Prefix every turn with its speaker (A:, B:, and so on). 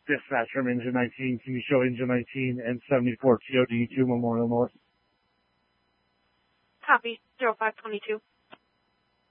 A: Dispatch from Engine 19. Can you show Engine 19 and 74 TOD 2 Memorial North?
B: Copy, 0522.